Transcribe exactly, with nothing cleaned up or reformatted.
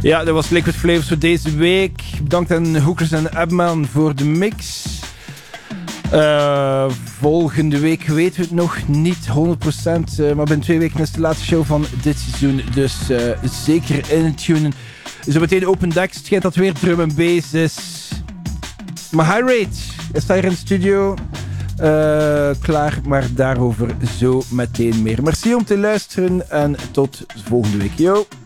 Ja, dat was Liquid Flavors voor deze week. Bedankt aan Hookers en Abman voor de mix. Uh, volgende week weten we het nog niet honderd procent. Uh, maar binnen twee weken is de laatste show van dit seizoen. Dus uh, zeker intunen. Zometeen Open Decks. Het schijnt dat weer drum en bass is. Maar High Rate is daar in de studio. Uh, klaar, maar daarover zo meteen meer. Merci om te luisteren en tot volgende week. Yo!